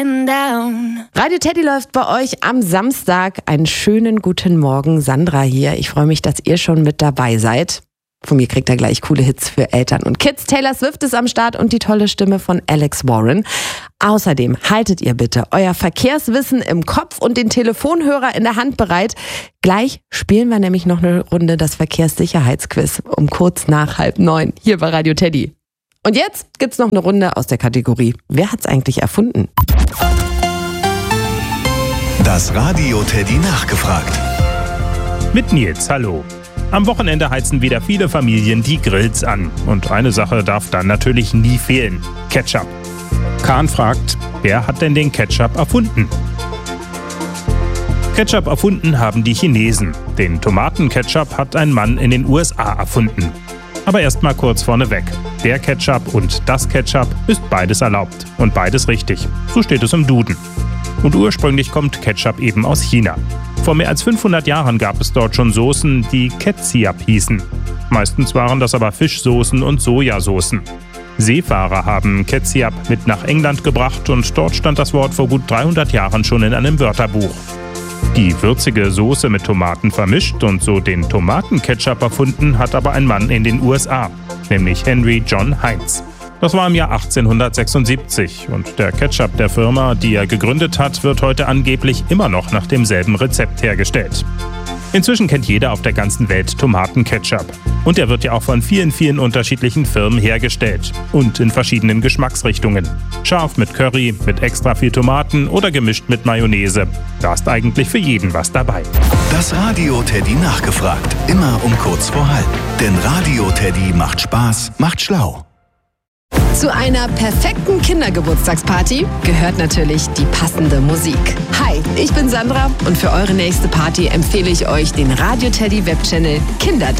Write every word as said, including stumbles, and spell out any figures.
going down. Radio Teddy läuft bei euch am Samstag. Einen schönen guten Morgen, Sandra hier. Ich freue mich, dass ihr schon mit dabei seid. Von mir kriegt ihr gleich coole Hits für Eltern und Kids. Taylor Swift ist am Start und die tolle Stimme von Alex Warren. Außerdem haltet ihr bitte euer Verkehrswissen im Kopf und den Telefonhörer in der Hand bereit. Gleich spielen wir nämlich noch eine Runde das Verkehrssicherheitsquiz um kurz nach halb neun hier bei Radio Teddy. Und jetzt gibt's noch eine Runde aus der Kategorie Wer hat's eigentlich erfunden? Das Radio Teddy nachgefragt. Mit Nils, hallo. Am Wochenende heizen wieder viele Familien die Grills an. Und eine Sache darf dann natürlich nie fehlen: Ketchup. Kahn fragt, wer hat denn den Ketchup erfunden? Ketchup erfunden haben die Chinesen. Den Tomatenketchup hat ein Mann in den U S A erfunden. Aber erst mal kurz vorneweg. Der Ketchup und das Ketchup ist beides erlaubt. Und beides richtig. So steht es im Duden. Und ursprünglich kommt Ketchup eben aus China. Vor mehr als fünfhundert Jahren gab es dort schon Soßen, die Ketchup hießen. Meistens waren das aber Fischsoßen und Sojasoßen. Seefahrer haben Ketchup mit nach England gebracht und dort stand das Wort vor gut dreihundert Jahren schon in einem Wörterbuch. Die würzige Soße mit Tomaten vermischt und so den Tomatenketchup erfunden hat aber ein Mann in den U S A, nämlich Henry John Heinz. Das war im Jahr achtzehnhundertsechsundsiebzig und der Ketchup der Firma, die er gegründet hat, wird heute angeblich immer noch nach demselben Rezept hergestellt. Inzwischen kennt jeder auf der ganzen Welt Tomatenketchup. Und er wird ja auch von vielen, vielen unterschiedlichen Firmen hergestellt. Und in verschiedenen Geschmacksrichtungen. Scharf mit Curry, mit extra viel Tomaten oder gemischt mit Mayonnaise. Da ist eigentlich für jeden was dabei. Das Radio Teddy nachgefragt. Immer um kurz vor halb. Denn Radio Teddy macht Spaß, macht schlau. Zu einer perfekten Kindergeburtstagsparty gehört natürlich die passende Musik. Hi, ich bin Sandra und für eure nächste Party empfehle ich euch den Radio Teddy Webchannel Kinderdance.